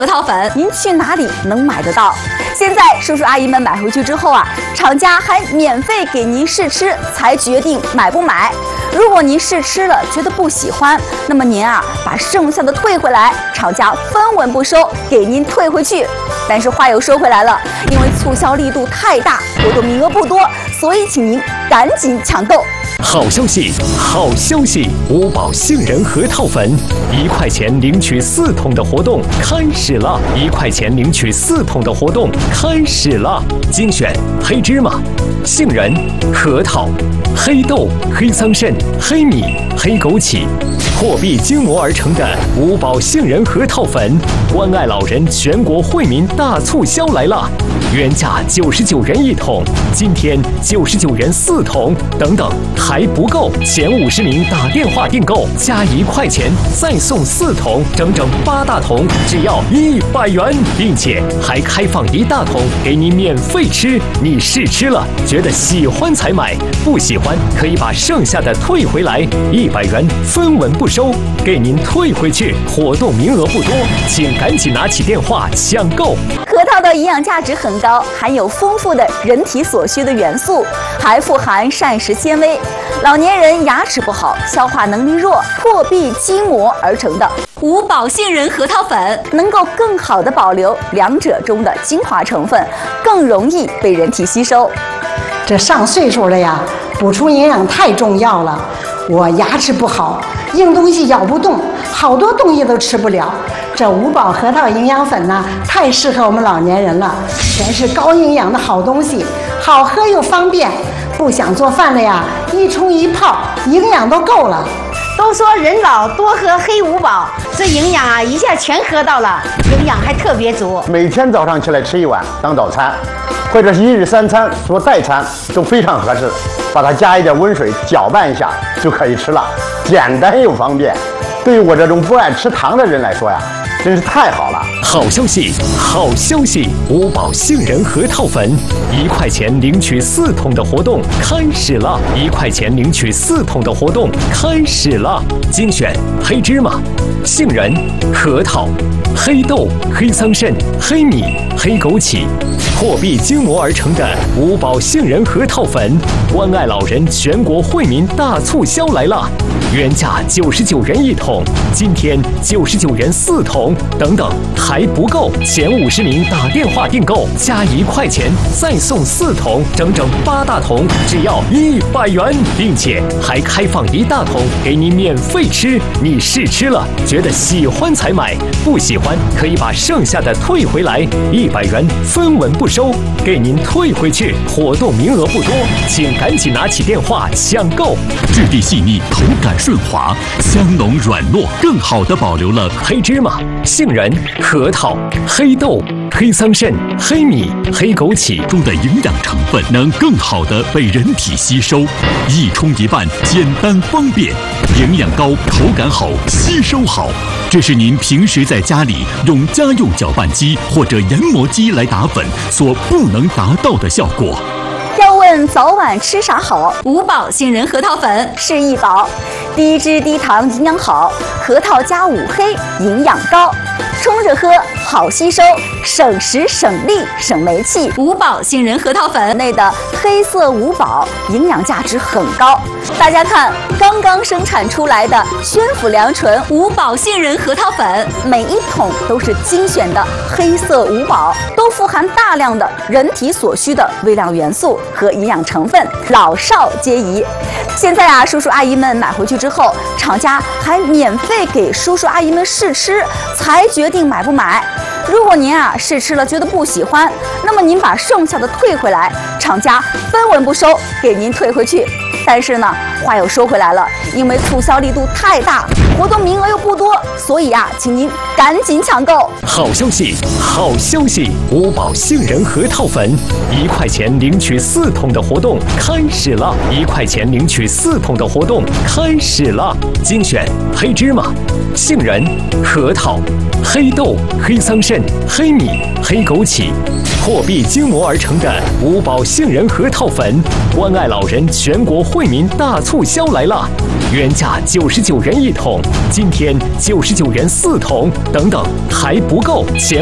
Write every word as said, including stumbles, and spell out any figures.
核桃粉，您去哪里能买得到？现在叔叔阿姨们买回去之后啊，厂家还免费给您试吃，才决定买不买。如果您试吃了觉得不喜欢，那么您啊把剩下的退回来，厂家分文不收，给您退回去。但是话又说回来了，因为促销力度太大，活动名额不多，所以请您赶紧抢购。 好消息，好消息！五宝杏仁核桃粉，一块钱领取四桶的活动开始了！一块钱领取四桶的活动开始了！精选黑芝麻、杏仁、核桃、黑豆、黑桑葚、黑米、黑枸杞，货币精磨而成的五宝杏仁核桃粉，关爱老人全国惠民大促销来了！原价九十九元一桶，今天九十九元四桶，等等还不够，前五十名打电话订购加一块钱再送四桶，整整八大桶，只要一百元，并且还开放一大桶给您免费吃。你试吃了觉得喜欢才买，不喜欢可以把剩下的退回来，一百元分文不收，给您退回去。活动名额不多，请赶紧拿起电话抢购。 核桃的营养价值很高，含有丰富的人体所需的元素，还富含膳食纤维。老年人牙齿不好，消化能力弱，破壁筋膜而成的五宝杏仁核桃粉，能够更好的保留两者中的精华成分，更容易被人体吸收。 这上岁数了呀，补充营养太重要了。我牙齿不好，硬东西咬不动，好多东西都吃不了。这五宝核桃营养粉呢，太适合我们老年人了，全是高营养的好东西，好喝又方便。不想做饭了呀，一冲一泡，营养都够了。 都说人老多喝黑五宝，这营养啊一下全喝到了，营养还特别足。 每天早上起来吃一碗当早餐，或者是一日三餐做代餐都非常合适，把它加一点温水搅拌一下就可以吃了，简单又方便。对于我这种不爱吃糖的人来说呀，真是太好了！ 好消息，好消息！五宝杏仁核桃粉，一块钱领取四桶的活动开始了！一块钱领取四桶的活动开始了！精选黑芝麻、杏仁、核桃、黑豆、黑桑葚、黑米、黑枸杞，货币精磨而成的五宝杏仁核桃粉，关爱老人全国惠民大促销来了！原价九十九元一桶，今天九十九元四桶，等等还不够，前五十名打电话订购加一块钱再送四桶，整整八大桶，只要一百元，并且还开放一大桶给您免费吃。你试吃了觉得喜欢才买，不喜欢可以把剩下的退回来，一百元分文不收，给您退回去。活动名额不多，请赶紧拿起电话抢购。 质地细腻，口感顺滑，香浓软糯，更好地保留了黑芝麻、杏仁、核桃、黑豆、黑桑葚、黑米、黑枸杞中的营养成分，能更好地被人体吸收。一冲一拌，简单方便，营养高，口感好，吸收好。这是您平时在家里用家用搅拌机或者研磨机来打粉所不能达到的效果。 要问早晚吃啥好，五宝杏仁核桃粉是一宝，低脂低糖营养好，核桃加五黑营养高，冲着喝好吸收，省时省力省煤气。五宝杏仁核桃粉内的黑色五宝营养价值很高，大家看刚刚生产出来的宣府良醇五宝杏仁核桃粉，每一桶都是精选的黑色五宝，都富含大量的人体所需的微量元素和营养成分，老少皆宜。现在啊，叔叔阿姨们买回去之后，厂家还免费给叔叔阿姨们试吃，才决定买不买。如果您啊试吃了觉得不喜欢，那么您把剩下的退回来，厂家分文不收，给您退回去。但是呢，话又说回来了，因为促销力度太大，活动名额又不多，所以啊，请您赶紧抢购。 好消息，好消息！五宝杏仁核桃粉，一块钱领取四桶的活动开始了！一块钱领取四桶的活动开始了！精选黑芝麻、杏仁、核桃、 黑豆、黑桑葚、黑米、黑枸杞，破壁精磨而成的五宝杏仁核桃粉，关爱老人全国惠民大促销来了！原价九十九元一桶，今天九十九元四桶，等等还不够，前